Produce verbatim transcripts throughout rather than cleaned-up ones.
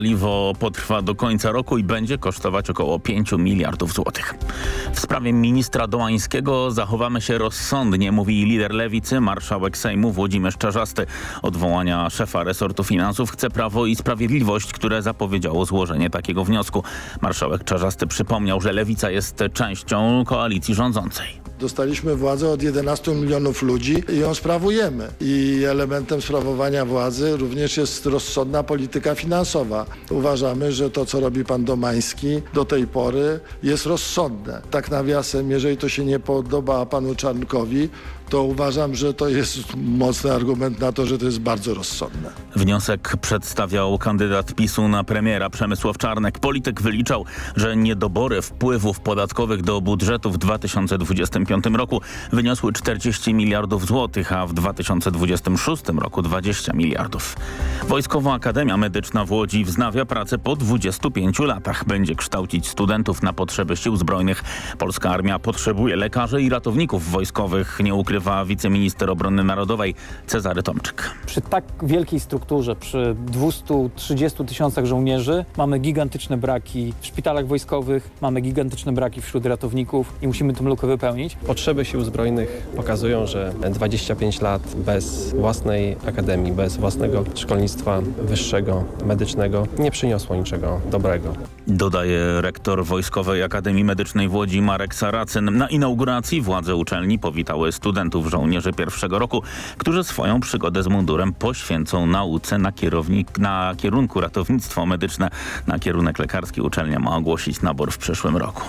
Paliwo potrwa do końca roku i będzie kosztować około pięć miliardów złotych. W sprawie ministra Dołańskiego zachowamy się rozsądnie, mówi lider Lewicy, marszałek Sejmu Włodzimierz Czarzasty. Odwołania szefa resortu finansów chce Prawo i Sprawiedliwość, które zapowiedziało złożenie takiego wniosku. Marszałek Czarzasty przypomniał, że Lewica jest częścią koalicji rządzącej. Dostaliśmy władzę od jedenastu milionów ludzi i ją sprawujemy. I elementem sprawowania władzy również jest rozsądna polityka finansowa. Uważamy, że to, co robi pan Domański do tej pory, jest rozsądne. Tak nawiasem, jeżeli to się nie podoba panu Czarnkowi, to uważam, że to jest mocny argument na to, że to jest bardzo rozsądne. Wniosek przedstawiał kandydat PiSu na premiera Przemysław Czarnek. Polityk wyliczał, że niedobory wpływów podatkowych do budżetu w dwa tysiące dwudziestym piątym roku wyniosły czterdzieści miliardów złotych, a w dwa tysiące dwudziestym szóstym roku dwadzieścia miliardów. Wojskowa Akademia Medyczna w Łodzi wznawia pracę po dwudziestu pięciu latach. Będzie kształcić studentów na potrzeby sił zbrojnych. Polska armia potrzebuje lekarzy i ratowników wojskowych, nie ukrywa wiceminister obrony narodowej Cezary Tomczyk. Przy tak wielkiej strukturze, przy dwustu trzydziestu tysiącach żołnierzy mamy gigantyczne braki w szpitalach wojskowych, mamy gigantyczne braki wśród ratowników i musimy tę lukę wypełnić. Potrzeby sił zbrojnych pokazują, że dwadzieścia pięć lat bez własnej akademii, bez własnego szkolnictwa wyższego, medycznego nie przyniosło niczego dobrego. Dodaje rektor Wojskowej Akademii Medycznej w Łodzi Marek Saracyn. Na inauguracji władze uczelni powitały studentów żołnierzy pierwszego roku, którzy swoją przygodę z mundurem poświęcą nauce na, kierownik, na kierunku ratownictwo medyczne. Na kierunek lekarski uczelnia ma ogłosić nabór w przyszłym roku.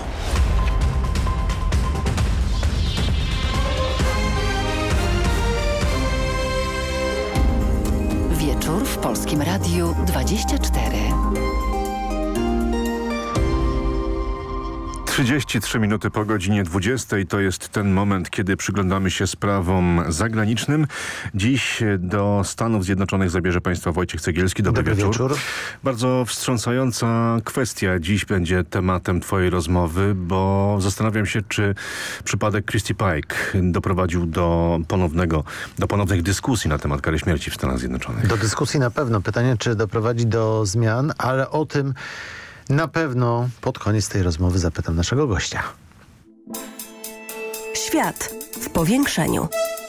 Wieczór w Polskim Radiu dwadzieścia cztery. trzydzieści trzy minuty po godzinie dwudziestej to jest ten moment, kiedy przyglądamy się sprawom zagranicznym. Dziś do Stanów Zjednoczonych zabierze państwa Wojciech Cegielski. Dobry, Dobry wieczór. wieczór. Bardzo wstrząsająca kwestia dziś będzie tematem twojej rozmowy, bo zastanawiam się, czy przypadek Christy Pike doprowadził do ponownego, do ponownych dyskusji na temat kary śmierci w Stanach Zjednoczonych. Do dyskusji na pewno. Pytanie, czy doprowadzi do zmian, ale o tym na pewno pod koniec tej rozmowy zapytam naszego gościa. Świat w powiększeniu.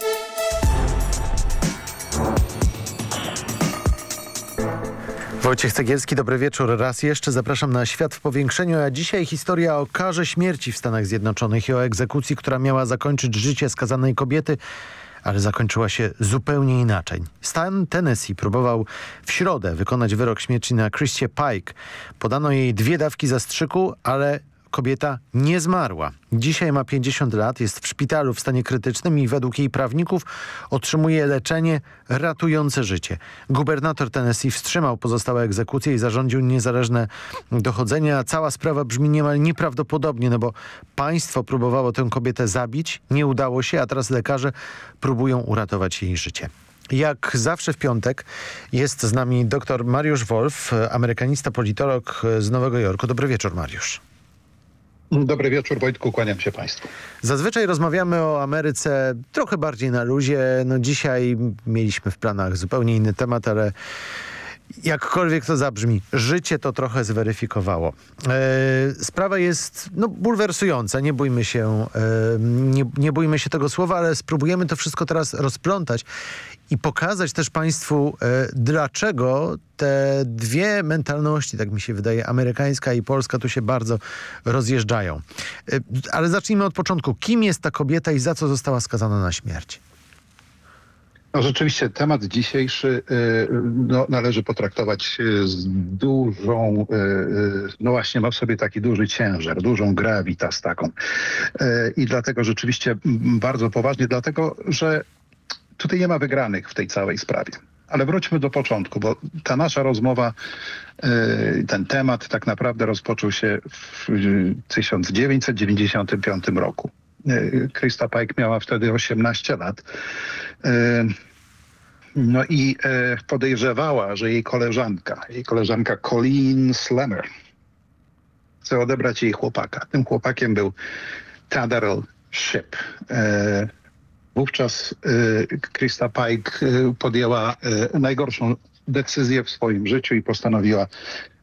Wojciech Cegielski, dobry wieczór. Raz jeszcze zapraszam na Świat w powiększeniu, a dzisiaj historia o karze śmierci w Stanach Zjednoczonych i o egzekucji, która miała zakończyć życie skazanej kobiety, ale zakończyła się zupełnie inaczej. Stan Tennessee próbował w środę wykonać wyrok śmierci na Christie Pike. Podano jej dwie dawki zastrzyku, ale kobieta nie zmarła. Dzisiaj ma pięćdziesiąt lat, jest w szpitalu w stanie krytycznym i według jej prawników otrzymuje leczenie ratujące życie. Gubernator Tennessee wstrzymał pozostałe egzekucje i zarządził niezależne dochodzenie, a cała sprawa brzmi niemal nieprawdopodobnie, no bo państwo próbowało tę kobietę zabić, nie udało się, a teraz lekarze próbują uratować jej życie. Jak zawsze w piątek jest z nami dr Mariusz Wolf, amerykanista, politolog z Nowego Jorku. Dobry wieczór, Mariusz. Dobry wieczór, Wojtku, kłaniam się państwu. Zazwyczaj rozmawiamy o Ameryce trochę bardziej na luzie. No dzisiaj mieliśmy w planach zupełnie inny temat, ale jakkolwiek to zabrzmi, życie to trochę zweryfikowało. E, sprawa jest no, bulwersująca, nie bójmy się, e, nie, nie bójmy się tego słowa, ale spróbujemy to wszystko teraz rozplątać i pokazać też państwu, e, dlaczego te dwie mentalności, tak mi się wydaje, amerykańska i polska, tu się bardzo rozjeżdżają. E, ale zacznijmy od początku. Kim jest ta kobieta i za co została skazana na śmierć? No rzeczywiście temat dzisiejszy no, należy potraktować z dużą, no właśnie ma w sobie taki duży ciężar, dużą gravitas taką. I dlatego rzeczywiście bardzo poważnie, dlatego że tutaj nie ma wygranych w tej całej sprawie. Ale wróćmy do początku, bo ta nasza rozmowa, ten temat tak naprawdę rozpoczął się w tysiąc dziewięćset dziewięćdziesiątym piątym roku. Christa Pike miała wtedy osiemnaście lat. No i podejrzewała, że jej koleżanka, jej koleżanka Colleen Slammer chce odebrać jej chłopaka. Tym chłopakiem był Tadarel Shipp. Wówczas Christa Pike podjęła najgorszą decyzję w swoim życiu i postanowiła